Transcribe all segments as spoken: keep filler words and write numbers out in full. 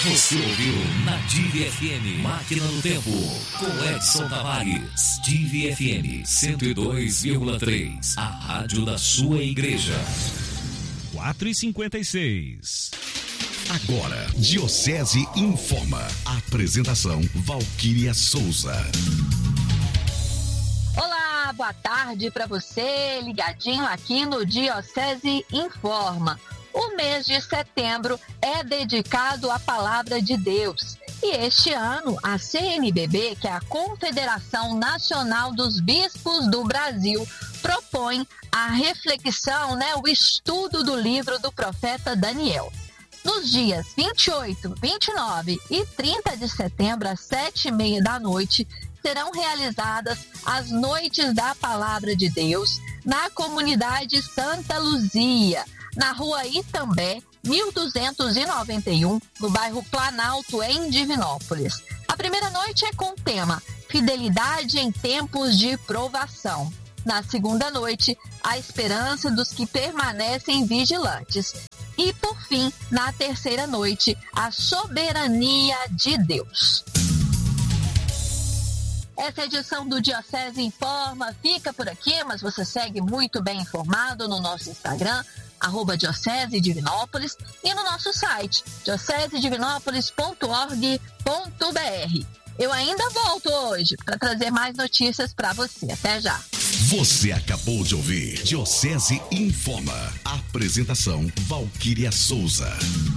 Você ouviu na D I V F M Máquina do Tempo, com Edson Tavares. D I V F M cento e dois vírgula três, a rádio da sua igreja. quatro e cinquenta e seis. Agora, Diocese Informa. Apresentação, Valquíria Souza. Olá, boa tarde para você, ligadinho aqui no Diocese Informa. O mês de setembro é dedicado à Palavra de Deus. E este ano, a C N B B, que é a Confederação Nacional dos Bispos do Brasil, propõe a reflexão, né, o estudo do livro do profeta Daniel. Nos dias vinte e oito, vinte e nove e trinta de setembro, às sete e meia da noite, serão realizadas as Noites da Palavra de Deus na comunidade Santa Luzia, na rua Itambé, mil duzentos e noventa e um, no bairro Planalto, em Divinópolis. A primeira noite é com o tema Fidelidade em Tempos de Provação. Na segunda noite, a esperança dos que permanecem vigilantes. E, por fim, na terceira noite, a soberania de Deus. Essa edição do Diocese Informa fica por aqui, mas você segue muito bem informado no nosso Instagram, arroba Diocese Divinópolis, e no nosso site, diocese divinópolis ponto org ponto br. Eu ainda volto hoje para trazer mais notícias para você. Até já! Você acabou de ouvir Diocese Informa. Apresentação, Valquíria Souza.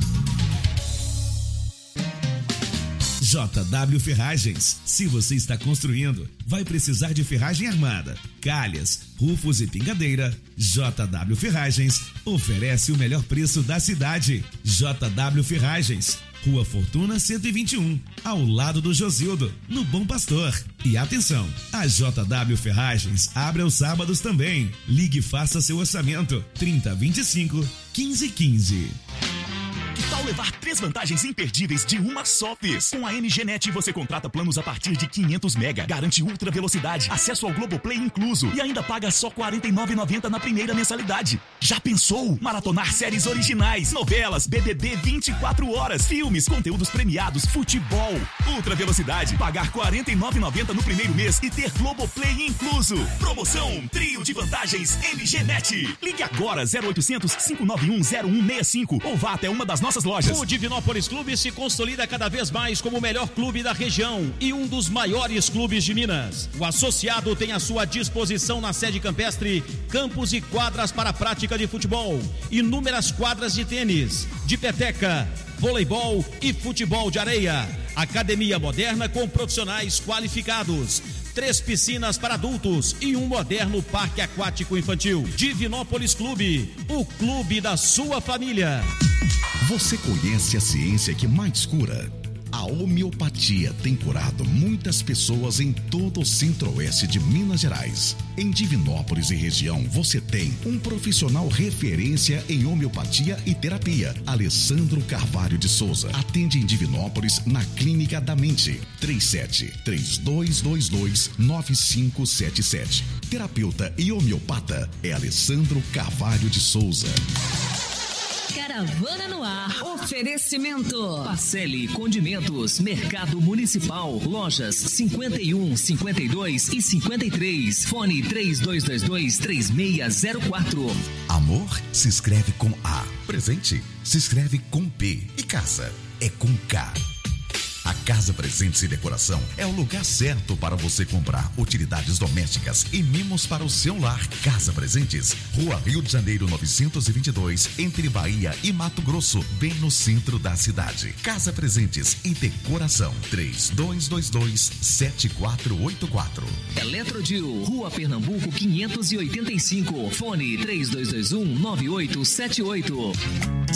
J W Ferragens. Se você está construindo, vai precisar de ferragem armada, calhas, rufos e pingadeira. J W Ferragens oferece o melhor preço da cidade. J W Ferragens, Rua Fortuna cento e vinte e um, ao lado do Josildo, no Bom Pastor. E atenção, a J W Ferragens abre aos sábados também. Ligue e faça seu orçamento. trinta, vinte e cinco, quinze, quinze. Que tal levar três vantagens imperdíveis de uma só vez? Com a M G Net você contrata planos a partir de quinhentos mega, garante ultra velocidade, acesso ao Globoplay incluso e ainda paga só quarenta e nove reais e noventa centavos na primeira mensalidade. Já pensou? Maratonar séries originais, novelas, B B B vinte e quatro horas, filmes, conteúdos premiados, futebol. Ultra velocidade, pagar quarenta e nove reais e noventa centavos no primeiro mês e ter Globoplay incluso. Promoção Trio de Vantagens M G Net. Ligue agora zero oitocentos, cinco nove um, zero um seis cinco ou vá até uma das nossas lojas. O Divinópolis Clube se consolida cada vez mais como o melhor clube da região e um dos maiores clubes de Minas. O associado tem à sua disposição na sede campestre campos e quadras para a prática de futebol, inúmeras quadras de tênis, de peteca, voleibol e futebol de areia, academia moderna com profissionais qualificados, três piscinas para adultos e um moderno parque aquático infantil. Divinópolis Clube, o clube da sua família. Você conhece a ciência que mais cura? A homeopatia tem curado muitas pessoas em todo o centro-oeste de Minas Gerais. Em Divinópolis e região, você tem um profissional referência em homeopatia e terapia. Alessandro Carvalho de Souza atende em Divinópolis na Clínica da Mente. três sete, três dois dois dois, nove cinco sete sete. Terapeuta e homeopata é Alessandro Carvalho de Souza. Caravana no ar. Oferecimento. Pacelli Condimentos. Mercado Municipal. Lojas cinquenta e um, cinquenta e dois e cinquenta e três. Fone três dois dois dois, três seis zero quatro. Amor se escreve com A. Presente se escreve com P. E casa é com K. A Casa Presentes e Decoração é o lugar certo para você comprar utilidades domésticas e mimos para o seu lar. Casa Presentes, Rua Rio de Janeiro novecentos e vinte e dois, entre Bahia e Mato Grosso, bem no centro da cidade. Casa Presentes e Decoração, três dois dois dois, sete quatro oito quatro. Eletrodil, Rua Pernambuco quinhentos e oitenta e cinco, fone três dois dois um, nove oito sete oito.